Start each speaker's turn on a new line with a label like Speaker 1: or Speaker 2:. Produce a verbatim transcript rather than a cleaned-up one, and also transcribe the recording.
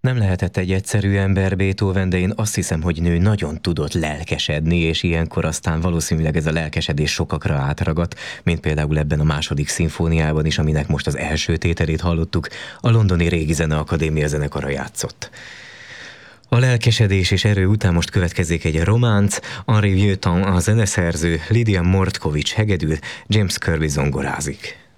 Speaker 1: Nem lehetett egy egyszerű ember Beethoven, de én azt hiszem, hogy nő nagyon tudott lelkesedni, és ilyenkor aztán valószínűleg ez a lelkesedés sokakra átragadt, mint például ebben a második szimfóniában is, aminek most az első tételét hallottuk, a londoni Régi Zeneakadémia zenekara játszott. A lelkesedés és erő után most következik egy románc, Henri Vieuxtemps a zeneszerző, Lidia Mordkovics hegedül, James Kirby zongorázik.